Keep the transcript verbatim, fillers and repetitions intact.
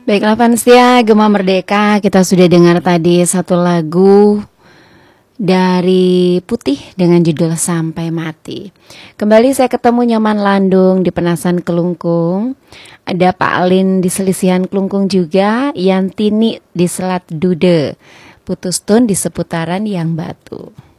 Baiklah Fansia, Gema Merdeka, kita sudah dengar tadi satu lagu dari Putih dengan judul Sampai Mati. Kembali saya ketemu Nyoman Landung di Penasan Kelungkung. Ada Pak Alin di Selisihan Kelungkung juga, Yantini di Selat Dude, Putustun di seputaran Yang Batu.